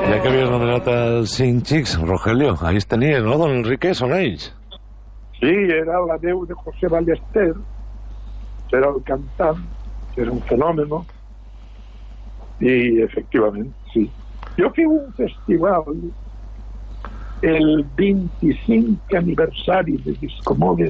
Ja que havies nomenat els 5 xics, Rogelio, ahí es tenia, no, don Enrique? Són ells. Sí, era la veu de José Ballester, era el cantant, que era un fenómeno, y efectivament, sí. Jo fui un festival el 25 aniversari de Discomòdea